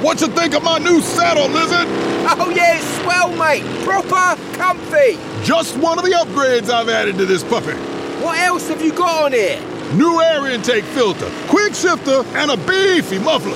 What you think of my new saddle, Lizard? Oh yeah, it's swell, mate. Proper comfy. Just one of the upgrades I've added to this puppy. What else have you got on here? New air intake filter, quick shifter, and a beefy muffler.